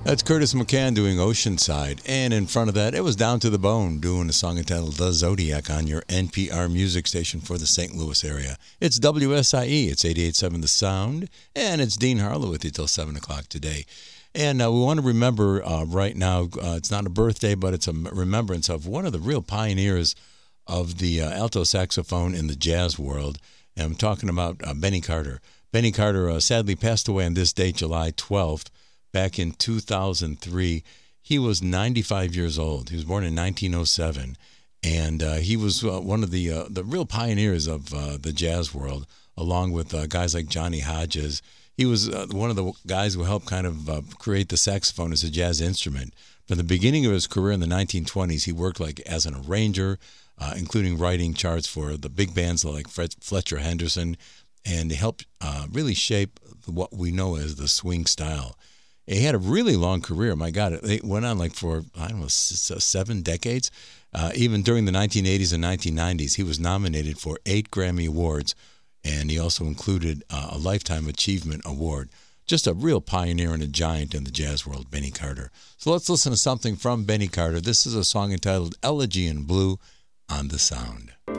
That's Curtis McCann doing Oceanside. And in front of that, it was Down to the Bone doing a song entitled The Zodiac on your NPR music station for the St. Louis area. It's WSIE. It's 88.7 The Sound. And it's Dean Harlow with you till 7 o'clock today. And we want to remember right now, it's not a birthday, but it's a remembrance of one of the real pioneers of the alto saxophone in the jazz world. And I'm talking about Benny Carter. Benny Carter sadly passed away on this date, July 12th. Back in 2003, he was 95 years old. He was born in 1907, and he was one of the real pioneers of the jazz world, along with guys like Johnny Hodges. He was one of the guys who helped kind of create the saxophone as a jazz instrument. From the beginning of his career in the 1920s, he worked like as an arranger, including writing charts for the big bands like Fletcher Henderson, and he helped really shape what we know as the swing style. He had a really long career. My God, it went on like for, 7 decades. Even during the 1980s and 1990s, he was nominated for 8 Grammy Awards, and he also included a Lifetime Achievement Award. Just a real pioneer and a giant in the jazz world, Benny Carter. So let's listen to something from Benny Carter. This is a song entitled Elegy in Blue on The Sound.